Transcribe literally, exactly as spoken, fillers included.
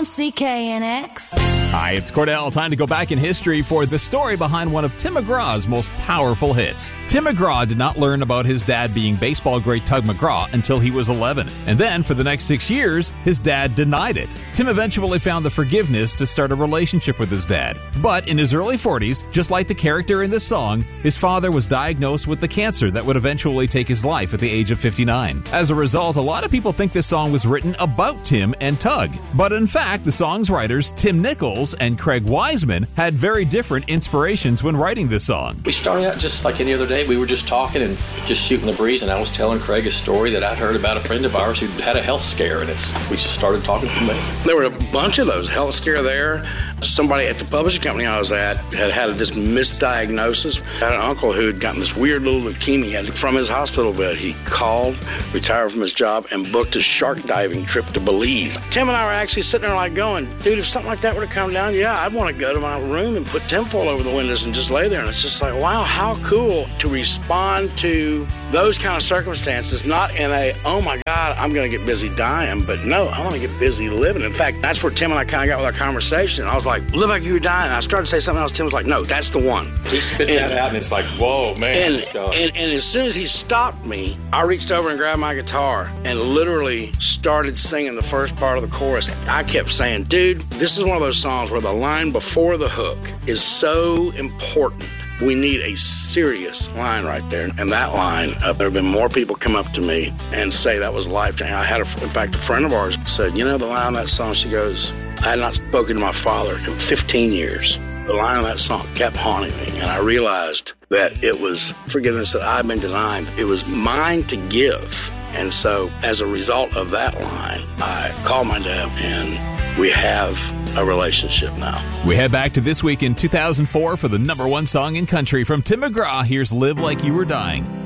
C K N X. Hi, it's Cordell. Time to go back in history for the story behind one of Tim McGraw's most powerful hits. Tim McGraw did not learn about his dad being baseball great Tug McGraw until he was eleven. And then, for the next six years, his dad denied it. Tim eventually found the forgiveness to start a relationship with his dad. But in his early forties, just like the character in this song, his father was diagnosed with the cancer that would eventually take his life at the age of fifty-nine. As a result, a lot of people think this song was written about Tim and Tug. But in fact, the song's writers, Tim Nichols and Craig Wiseman, had very different inspirations when writing this song. We started out just like any other day. We were just talking and just shooting the breeze, and I was telling Craig a story that I'd heard about a friend of ours who had a health scare, and it's we just started talking from there. There were a bunch of those. Health scare there. Somebody at the publishing company I was at had had this misdiagnosis. I had an uncle who had gotten this weird little leukemia from his hospital bed. He called, retired from his job, and booked a shark diving trip to Belize. Tim and I were actually sitting there like going, dude, if something like that were to come down, yeah, I'd want to go to my room and put tinfoil over the windows and just lay there. And it's just like, wow, how cool to respond to those kind of circumstances, not in a, oh my God, I'm going to get busy dying, but no, I want to get busy living. In fact, that's where Tim and I kind of got with our conversation. I was like, live like you were dying. And I started to say something else. Tim was like, no, that's the one. He spit and, that out, and it's like, whoa, man. And, and, and as soon as he stopped me, I reached over and grabbed my guitar and literally started singing the first part of the chorus. I kept saying, dude, this is one of those songs where the line before the hook is so important. We need a serious line right there. And that line, uh, there have been more people come up to me and say that was life-changing. I had, a, in fact, a friend of ours said, you know, the line on that song, she goes, I had not spoken to my father in fifteen years. The line of that song kept haunting me, and I realized that it was forgiveness that I've been denied. It was mine to give. And so, as a result of that line, I called my dad, and we have a relationship now. We head back to this week in two thousand four for the number one song in country from Tim McGraw. Here's Live Like You Were Dying.